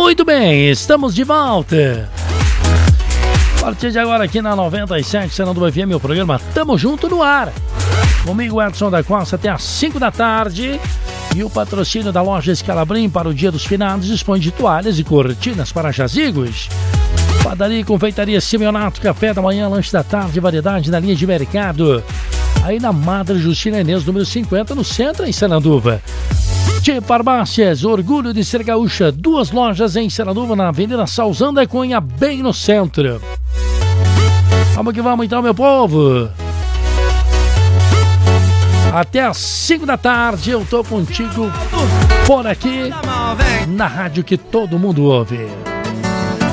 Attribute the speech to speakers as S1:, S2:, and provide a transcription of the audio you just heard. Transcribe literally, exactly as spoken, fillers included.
S1: Muito bem, estamos de volta. A partir de agora aqui na noventa e sete, Sananduva F M, o programa Tamo Junto no ar. Comigo, Edson da Costa, até às cinco da tarde. E o patrocínio da loja Escalabrim para o Dia dos Finados dispõe de toalhas e cortinas para jazigos. Padaria e confeitaria Simeonato, café da manhã, lanche da tarde, variedade na linha de mercado. Aí na Madre Justina Enes, número cinquenta, no centro, em Sananduva. Tchê Farmácias, orgulho de ser gaúcha. Duas lojas em Sananduva, na Avenida Salzano da Cunha, bem no centro. Vamos que vamos então, meu povo. Até às cinco da tarde eu tô contigo por aqui na rádio que todo mundo ouve.